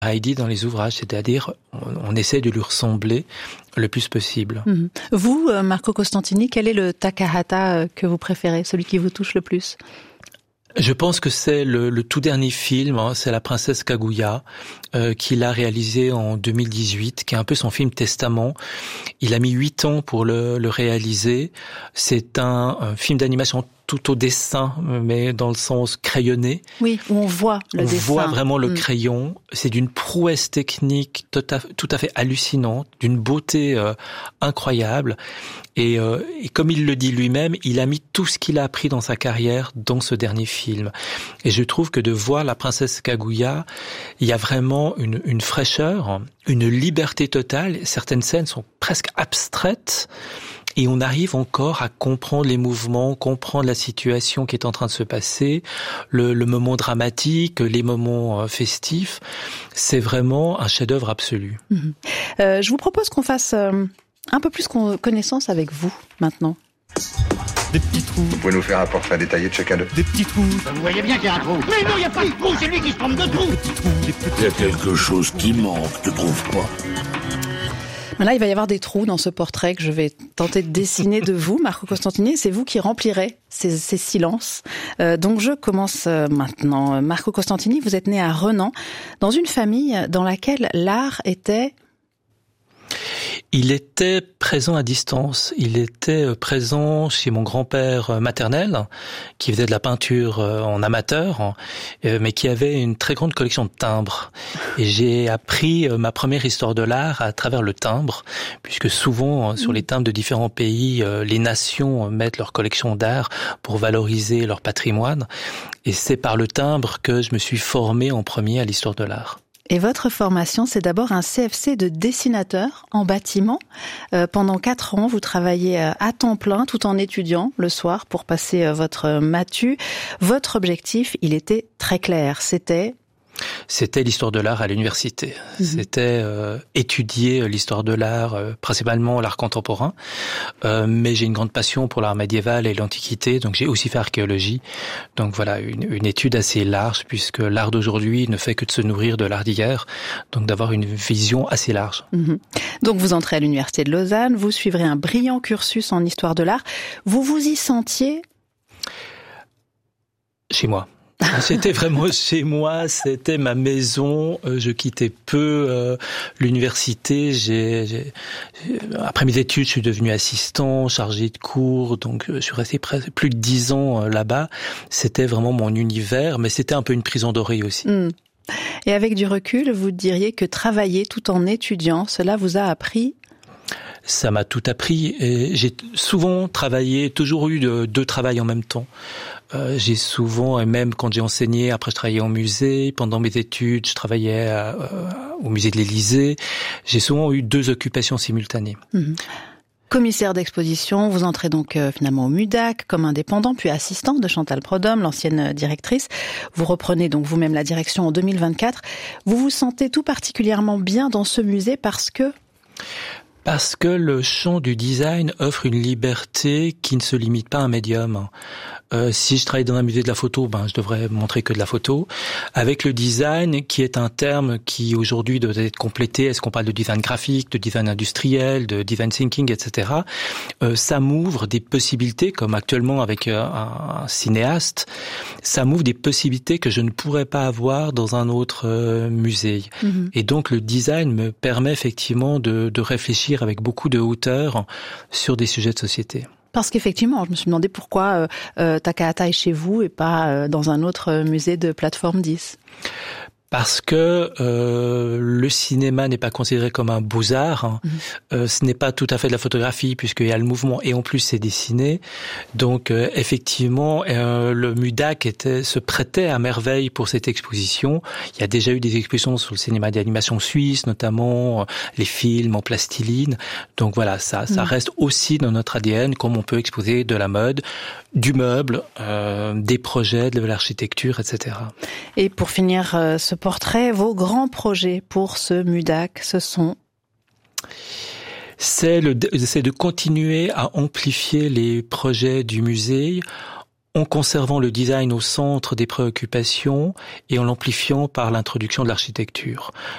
Heidi dans les ouvrages, c'est-à-dire on essaie de lui ressembler le plus possible. Vous, Marco Costantini, quel est le Takahata que vous préférez, celui qui vous touche le plus ? Je pense que c'est le tout dernier film, c'est La Princesse Kaguya, qu'il a réalisé en 2018, qui est un peu son film testament. Il a mis 8 ans pour le réaliser. C'est un film d'animation tout au dessin, mais dans le sens crayonné. Oui, où on voit le dessin. On voit vraiment le crayon. C'est d'une prouesse technique tout à fait hallucinante, d'une beauté incroyable. Et comme il le dit lui-même, il a mis tout ce qu'il a appris dans sa carrière dans ce dernier film. Et je trouve que de voir La Princesse Kaguya, il y a vraiment une fraîcheur, une liberté totale. Certaines scènes sont presque abstraites. Et on arrive encore à comprendre les mouvements, comprendre la situation qui est en train de se passer, le moment dramatique, les moments festifs. C'est vraiment un chef-d'œuvre absolu. Je vous propose qu'on fasse un peu plus connaissance avec vous maintenant. Des petits trous. Vous pouvez nous faire un portrait détaillé de chacun d'eux. Des petits trous. Vous voyez bien qu'il y a un trou. Mais non, il n'y a pas de trou, c'est lui qui se trompe de trou. Des petits trous. Il y a quelque chose qui manque, tu trouves pas? Là, il va y avoir des trous dans ce portrait que je vais tenter de dessiner de vous, Marco Costantini. C'est vous qui remplirez ces silences. Donc, je commence maintenant. Marco Costantini, vous êtes né à Renan, dans une famille dans laquelle l'art était... Il était présent à distance. Il était présent chez mon grand-père maternel, qui faisait de la peinture en amateur, mais qui avait une très grande collection de timbres. Et j'ai appris ma première histoire de l'art à travers le timbre, puisque souvent, sur les timbres de différents pays, les nations mettent leur collection d'art pour valoriser leur patrimoine. Et c'est par le timbre que je me suis formé en premier à l'histoire de l'art. Et votre formation, c'est d'abord un CFC de dessinateur en bâtiment. Pendant 4 ans, vous travaillez à temps plein tout en étudiant le soir pour passer votre matu. Votre objectif, il était très clair, C'était l'histoire de l'art à l'université. C'était étudier l'histoire de l'art, principalement l'art contemporain. Mais j'ai une grande passion pour l'art médiéval et l'Antiquité, donc j'ai aussi fait archéologie. Donc voilà, une étude assez large, puisque l'art d'aujourd'hui ne fait que de se nourrir de l'art d'hier, donc d'avoir une vision assez large. Donc vous entrez à l'université de Lausanne, vous suivrez un brillant cursus en histoire de l'art. Vous vous y sentiez ? Chez moi. C'était vraiment chez moi, c'était ma maison. Je quittais peu l'université. Après mes études, je suis devenu assistant, chargé de cours, donc je suis resté plus de 10 ans là-bas. C'était vraiment mon univers, mais c'était un peu une prison dorée aussi. Et avec du recul, vous diriez que travailler tout en étudiant, cela vous a appris ? Ça m'a tout appris. Et j'ai souvent travaillé, toujours eu 2 travails en même temps. J'ai souvent, et même quand j'ai enseigné, après je travaillais en musée. Pendant mes études, je travaillais au musée de l'Élysée. J'ai souvent eu 2 occupations simultanées. Commissaire d'exposition, vous entrez donc finalement au MUDAC comme indépendant, puis assistant de Chantal Prodhomme, l'ancienne directrice. Vous reprenez donc vous-même la direction en 2024. Vous vous sentez tout particulièrement bien dans ce musée parce que le champ du design offre une liberté qui ne se limite pas à un médium. Si je travaille dans un musée de la photo, je devrais montrer que de la photo. Avec le design, qui est un terme qui aujourd'hui doit être complété, est-ce qu'on parle de design graphique, de design industriel, de design thinking, etc. Ça m'ouvre des possibilités, comme actuellement avec un cinéaste, ça m'ouvre des possibilités que je ne pourrais pas avoir dans un autre musée. Et donc le design me permet effectivement de réfléchir avec beaucoup de hauteur sur des sujets de société. Parce qu'effectivement, je me suis demandé pourquoi Takahata est chez vous et pas dans un autre musée de plateforme 10. Parce que le cinéma n'est pas considéré comme un beaux-arts. Ce n'est pas tout à fait de la photographie puisqu'il y a le mouvement et en plus c'est dessiné. Donc effectivement, le MUDAC se prêtait à merveille pour cette exposition. Il y a déjà eu des expositions sur le cinéma d'animation suisse, notamment les films en plastiline. Donc voilà, ça reste aussi dans notre ADN, comme on peut exposer de la mode, du meuble, des projets, de l'architecture, etc. Et pour finir ce portrait, vos grands projets pour ce MUDAC, ce sont ? C'est de continuer à amplifier les projets du musée en conservant le design au centre des préoccupations et en l'amplifiant par l'introduction de l'architecture.